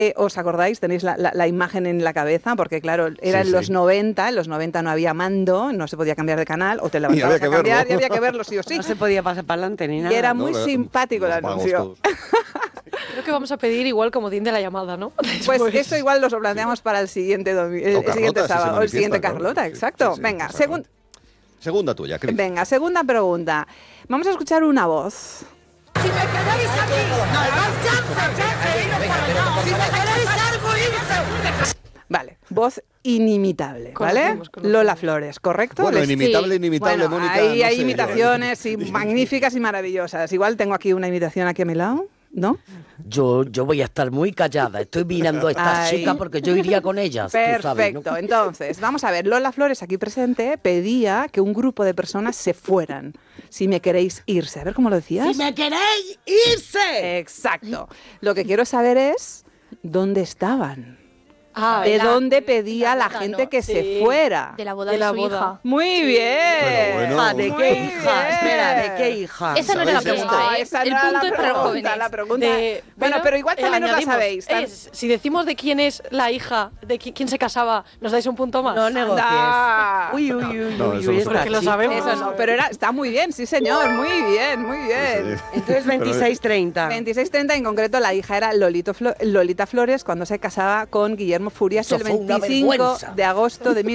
¿Os acordáis? Tenéis la imagen en la cabeza, porque claro, era en los 90 no había mando, no se podía cambiar de canal, o te levantabas a cambiar y había que verlo sí o sí. No se podía pasar para adelante ni nada. Y era muy simpático el anuncio. Creo que vamos a pedir igual comodín de la llamada, ¿no? Pues eso igual lo planteamos para el siguiente sábado, o el siguiente Carlota, exacto. Venga, segunda tuya, Cris. Venga, segunda pregunta. Vamos a escuchar una voz. Si me quedáis aquí, si me quedáis algo, Vale, voz inimitable, ¿vale? Lola Flores, ¿correcto? Bueno, inimitable, bueno, Mónica. Ahí hay imitaciones magníficas y maravillosas. Igual tengo aquí una imitación aquí a mi lado, ¿no? Yo voy a estar muy callada. Estoy mirando a estas chicas porque yo iría con ellas. Perfecto. Tú sabes, ¿no? Entonces, vamos a ver. Lola Flores, aquí presente, pedía que un grupo de personas se fueran. Si me queréis irse. A ver cómo lo decías. ¡Si me queréis irse! Exacto. Lo que quiero saber es dónde estaban. ¿De ¿verdad? dónde pedía la gente que se fuera? De la boda de su hija. Muy bien. Bueno, ¿De qué hija? Espera, ¿de qué hija? Esa no era la pregunta, ¿eh? Esa El no era punto es para jóvenes. la pregunta. Bueno, pero igual también nos la sabéis. Si decimos de quién es la hija, de quién se casaba, ¿nos dais un punto más? No negocies. Anda. Uy, No, eso no esta porque lo chica. sabemos. Eso no, pero está muy bien, sí señor, muy bien, muy bien. Entonces 26:30. 26:30, en concreto la hija era Lolita Flores cuando se casaba con Guillermo Furias Eso el fue una 25 vergüenza. de agosto de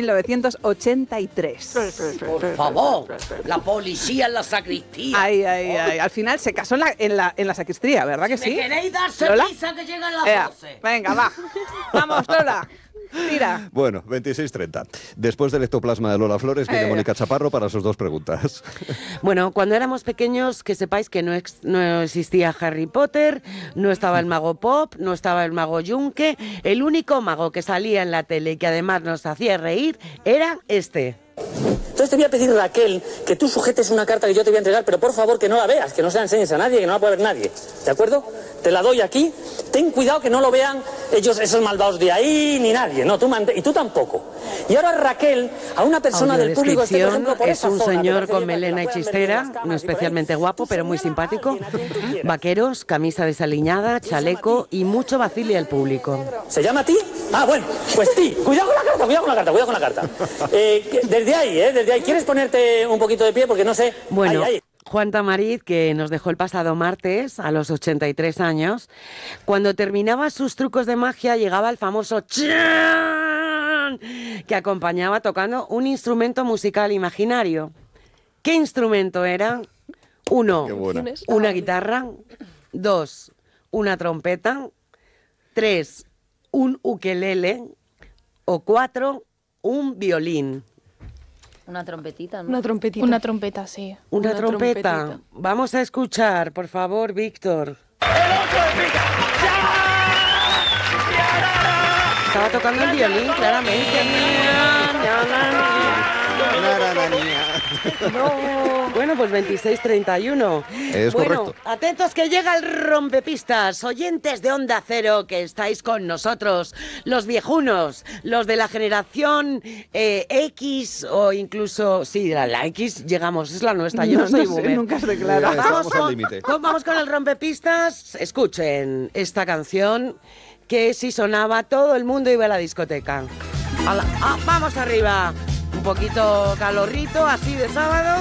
1983. Por favor, la policía en la sacristía. Ay. Al final se casó en la sacristía, ¿verdad que ¿Me sí? queréis darse ¿Lola? prisa que llegan las Ea, 12? venga, va. Vamos, Lola. Tira. Bueno, 26:30. Después del ectoplasma de Lola Flores, viene Mónica Chaparro para sus dos preguntas. Bueno, cuando éramos pequeños, que sepáis que no existía Harry Potter, no estaba el mago Pop, no estaba el mago Yunque. El único mago que salía en la tele y que además nos hacía reír era este. Entonces te voy a pedir, Raquel, que tú sujetes una carta que yo te voy a entregar, pero por favor que no la veas, que no se la enseñes a nadie, que no la pueda ver nadie. ¿De acuerdo? Te la doy aquí. Ten cuidado que no lo vean ellos, esos malvados de ahí, ni nadie. No, y tú tampoco. Y ahora, Raquel, a una persona del público... por ejemplo, por Es esa un zona, señor ¿te parece con bien? melena y Para que la puedan ver chistera, en las cámaras no y especialmente por ahí. guapo, pero muy simpático. Vaqueros, camisa desaliñada, chaleco y mucho vacile al público. ¿Se llama Ti? Ah, bueno, pues Ti. Cuidado con la carta, cuidado con la carta, cuidado con la carta. Desde ahí, ¿quieres ponerte un poquito de pie? Porque no sé... Bueno, Ahí. Juan Tamariz, que nos dejó el pasado martes a los 83 años, cuando terminaba sus trucos de magia llegaba el famoso chan, que acompañaba tocando un instrumento musical imaginario. ¿Qué instrumento era? 1, Qué buena. una guitarra. 2, una trompeta. 3, un ukelele. O 4, un violín. Una trompetita, ¿no? Una trompetita. Una trompeta, sí. Una Una trompeta. trompetita. Vamos a escuchar, por favor, Víctor. Estaba tocando el violín, claramente. Bueno, pues 26:31. Es bueno, correcto. atentos que llega el rompepistas. Oyentes de Onda Cero que estáis con nosotros, los viejunos, los de la generación X o incluso, sí, la X, llegamos, es la nuestra, yo no soy boomer. Nunca se declara. Estamos al límite. Vamos con el rompepistas. Escuchen esta canción que si sonaba todo el mundo iba a la discoteca. Vamos arriba. Un poquito calorrito, así de sábado.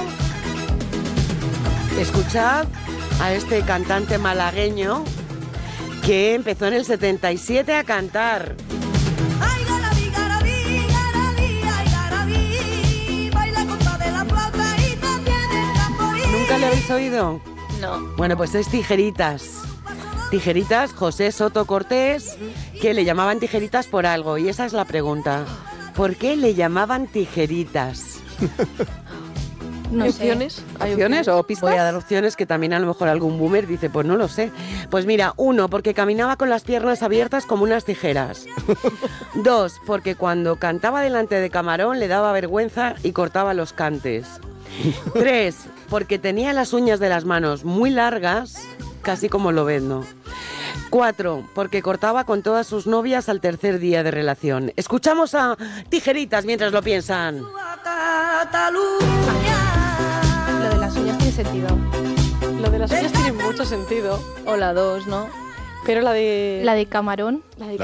Escuchad a este cantante malagueño que empezó en el 77 a cantar. Ay, garabí, garabí, garabí, ay, garabí, baila con toda de la flauta y también el tamborín. ¿Nunca le habéis oído? No. Bueno, pues es Tijeritas. Tijeritas, José Soto Cortés, que le llamaban Tijeritas por algo. Y esa es la pregunta. ¿Por qué le llamaban Tijeritas? No ¿Hay sé. opciones? ¿Hay ¿Opciones o pistas? Voy a dar opciones que también a lo mejor algún boomer dice, pues no lo sé. Pues mira, 1, porque caminaba con las piernas abiertas como unas tijeras. 2, porque cuando cantaba delante de Camarón le daba vergüenza y cortaba los cantes. 3, porque tenía las uñas de las manos muy largas, casi como Lobezno. 4, porque cortaba con todas sus novias al tercer día de relación. Escuchamos a Tijeritas mientras lo piensan. Lo de las uñas tiene sentido. Lo de las uñas tiene mucho sentido. O la 2, ¿no? Pero la de... La de Camarón. La de